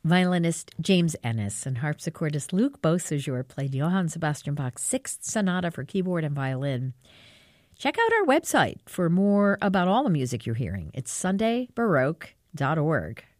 Violinist James Ennis and harpsichordist Luc Beausejour played Johann Sebastian Bach's Sixth Sonata for keyboard and violin. Check out our website for more about all the music you're hearing. It's sundaybaroque.org.